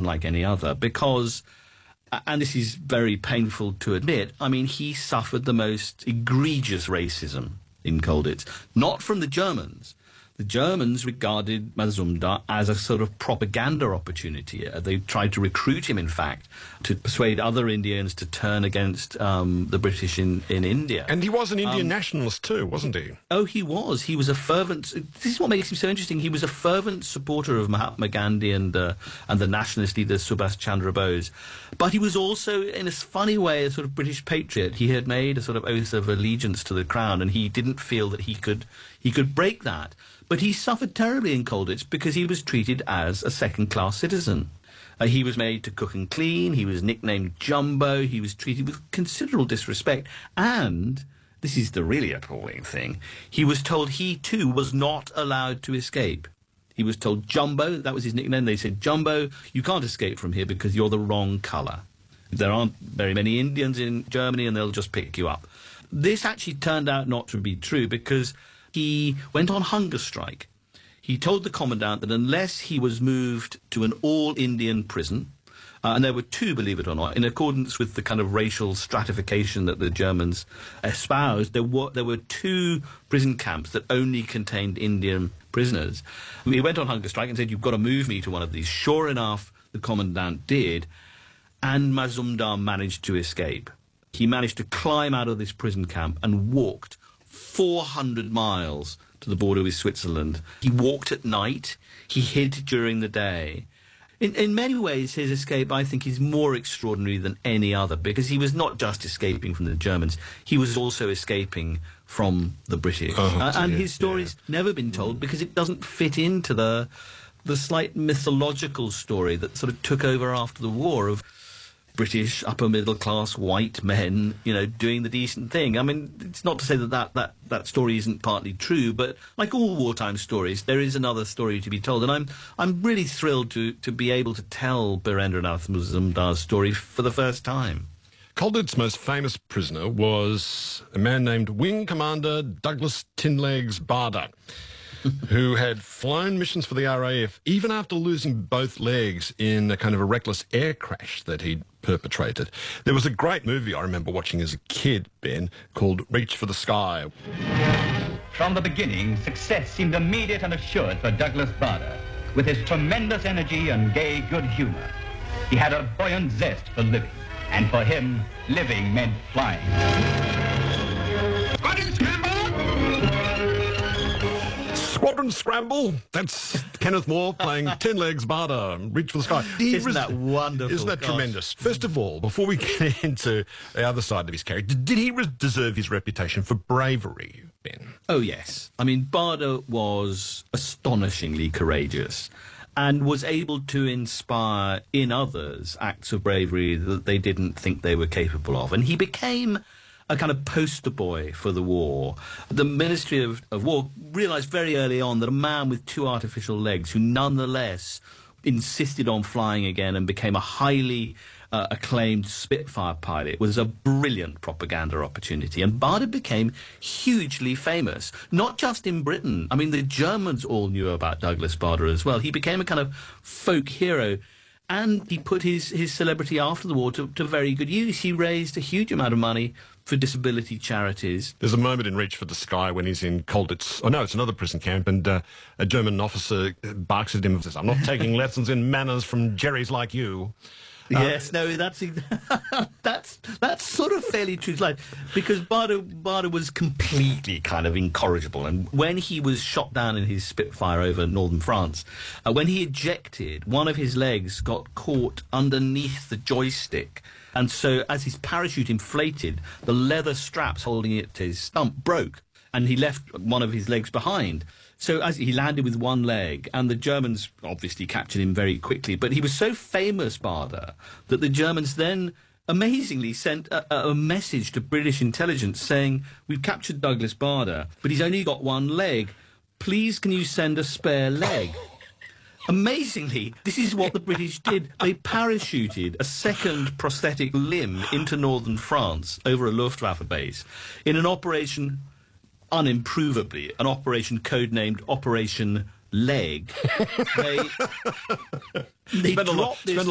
unlike any other, because, and this is very painful to admit, I mean, he suffered the most egregious racism in Colditz, not from the Germans. The Germans regarded Mazumdar as a sort of propaganda opportunity. They tried to recruit him, in fact, to persuade other Indians to turn against the British in India. And he was an Indian nationalist too, wasn't he? Oh, he was. He was a fervent... This is what makes him so interesting. He was a fervent supporter of Mahatma Gandhi and the nationalist leader Subhas Chandra Bose. But he was also, in a funny way, a sort of British patriot. He had made a sort of oath of allegiance to the crown, and he didn't feel that he could break that. But he suffered terribly in Colditz because he was treated as a second-class citizen. He was made to cook and clean, he was nicknamed Jumbo, he was treated with considerable disrespect, and, this is the really appalling thing, he was told he too was not allowed to escape. He was told, Jumbo, that was his nickname, they said, Jumbo, you can't escape from here because you're the wrong colour. There aren't very many Indians in Germany and they'll just pick you up. This actually turned out not to be true because he went on hunger strike. He told the commandant that unless he was moved to an all-Indian prison, and there were two, believe it or not, in accordance with the kind of racial stratification that the Germans espoused, there were two prison camps that only contained Indian prisoners. He went on hunger strike and said, you've got to move me to one of these. Sure enough, the commandant did, and Mazumdar managed to escape. He managed to climb out of this prison camp and walked 400 miles to the border with Switzerland. He walked at night. He hid during the day. In many ways, his escape, I think, is more extraordinary than any other, because he was not just escaping from the Germans, he was also escaping from the British. And his story's never been told because it doesn't fit into the slight mythological story that sort of took over after the war of British upper-middle-class white men, you know, doing the decent thing. I mean, it's not to say that story isn't partly true, but like all wartime stories, there is another story to be told. And I'm really thrilled to be able to tell Birendranath Mazumdar's story for the first time. Colditz's most famous prisoner was a man named Wing Commander Douglas Tinlegs Bader, who had flown missions for the RAF even after losing both legs in a kind of a reckless air crash that he'd perpetrated. There was a great movie I remember watching as a kid, Ben, called Reach for the Sky. From the beginning, success seemed immediate and assured for Douglas Bader. With his tremendous energy and gay good humor, he had a buoyant zest for living, and for him, living meant flying. Squadron Scramble. That's Kenneth Moore playing Tinlegs Bader, Reach for the Sky. Isn't that wonderful? Isn't that tremendous? First of all, before we get into the other side of his character, did he deserve his reputation for bravery, Ben? Oh, yes. I mean, Bader was astonishingly courageous and was able to inspire in others acts of bravery that they didn't think they were capable of. And he became a kind of poster boy for the war. The Ministry of War realised very early on that a man with two artificial legs who nonetheless insisted on flying again and became a highly acclaimed Spitfire pilot was a brilliant propaganda opportunity. And Bader became hugely famous, not just in Britain. I mean, the Germans all knew about Douglas Bader as well. He became a kind of folk hero. And he put his celebrity after the war to very good use. He raised a huge amount of money for disability charities. There's a moment in Reach for the Sky when he's in Colditz. Oh, no, it's another prison camp, and a German officer barks at him and says, I'm not taking lessons in manners from Jerrys like you. Yes, no, that's sort of fairly true to life, because Bader was completely kind of incorrigible, and when he was shot down in his Spitfire over northern France, when he ejected, one of his legs got caught underneath the joystick, and so as his parachute inflated, the leather straps holding it to his stump broke, and he left one of his legs behind. So as he landed with one leg, and the Germans obviously captured him very quickly, but he was so famous, Bader, that the Germans then amazingly sent a message to British intelligence saying, we've captured Douglas Bader, but he's only got one leg. Please can you send a spare leg? Amazingly, this is what the British did. They parachuted a second prosthetic limb into northern France over a Luftwaffe base in an operation, unimprovably, an operation codenamed Operation Leg. They dropped this